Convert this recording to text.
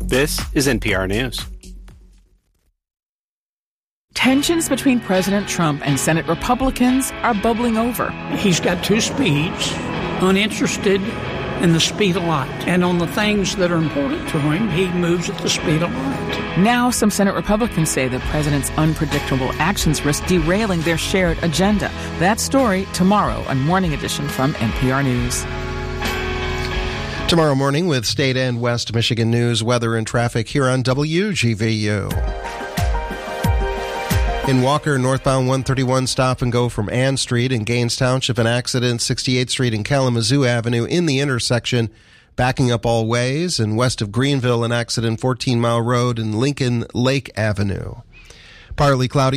This is NPR News. Tensions between President Trump and Senate Republicans are bubbling over. He's got two speeds, uninterested in the speed of light. And on the things that are important to him, he moves at the speed of light. Now, some Senate Republicans say the president's unpredictable actions risk derailing their shared agenda. That story tomorrow on Morning Edition from NPR News. Tomorrow morning with State and West Michigan news, weather, and traffic here on WGVU. In Walker, northbound 131 stop and go from Ann Street in Gaines Township, an accident, 68th Street and Kalamazoo Avenue in the intersection, backing up all ways. And west of Greenville, an accident, 14 Mile Road and Lincoln Lake Avenue. Partly cloudy